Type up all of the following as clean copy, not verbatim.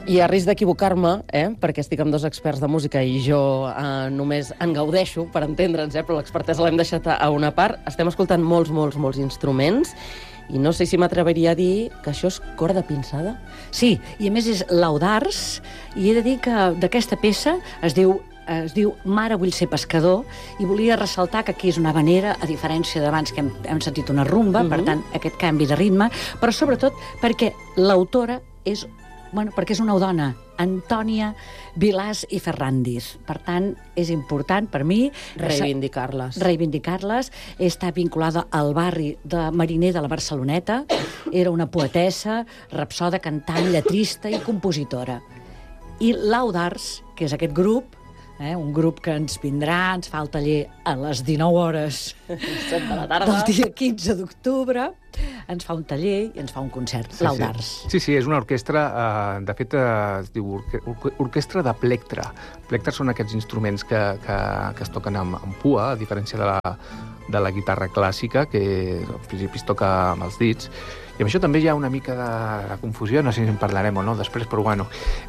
I a risc d'equivocar-me, perquè estic amb dos experts de música i jo només en gaudeixo, per entendre'ns, però l'expertesa l'hem deixat a una part, estem escoltant molts instruments i no sé si m'atreveria a dir que això és corda pinçada. Sí, i a més és Laudars, i he de dir que d'aquesta peça es diu Mare, vull ser pescador, i volia ressaltar que aquí és una havanera, a diferència d'abans que hem sentit una rumba, per tant, aquest canvi de ritme, però sobretot perquè l'autora és una dona, Antònia Vilàs i Ferrandiz. Per tant, és important per mi reivindicar-les. Està vinculada al barri de Mariner de la Barceloneta. Era una poetessa, rapsoda, cantant, lletrista i compositora. I Laudars, que és aquest grup, un grup que ens vindrà, ens fa el taller a les 19 hores del dia 15 d'octubre, ens fa un taller i ens fa un concert, Laudars. Sí, és una orquestra, de fet es diu orquestra de plectre. Plectres són aquests instruments que es toquen amb pua, a diferència de la guitarra clàssica, que al principi es toca amb els dits. I amb això també hi ha una mica de confusió, no sé si en parlarem o no després, però bueno.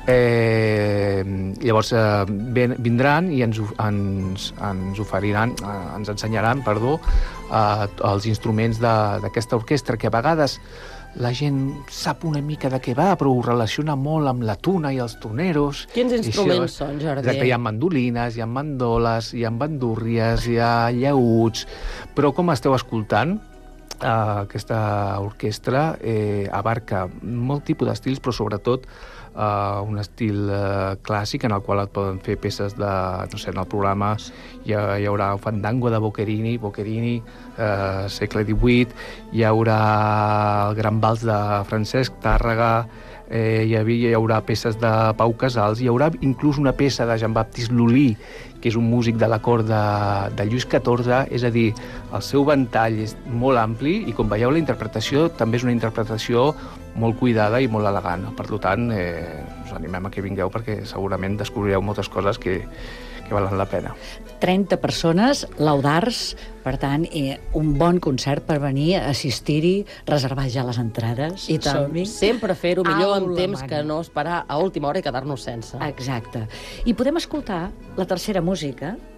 Llavors vindran i ens oferiran, ens ensenyaran, els instruments d'aquesta orquestra, que a vegades la gent sap una mica de què va, però ho relaciona molt amb la tuna i els toneros. Quins instruments són, Jordi? Exacte, hi ha mandolines, hi ha mandoles, hi ha bandúrries, hi ha llaüts, però com esteu escoltant, aquesta orquestra abarca molt tipus d'estils, però sobretot un estil clàssic en el qual et poden fer peces de, no sé, en el programa hi haurà un fandango de Boccherini, segle XVIII, hi haurà el gran vals de Francesc Tàrrega, hi haurà peces de Pau Casals, hi haurà inclús una peça de Jean-Baptiste Lully, que és un músic de la cort de Lluís XIV, és a dir, el seu ventall és molt ampli i, com veieu, la interpretació també és una interpretació molt cuidada i molt elegant. Per tant, us animem a que vingueu perquè segurament descobrireu moltes coses que valen la pena. 30 persones, Laudars, per tant, un bon concert per venir a assistir-hi, reservar ja les entrades. I tant, sempre fer-ho millor amb temps que no esperar a última hora i quedar-nos sense. Exacte. I podem escoltar la tercera música,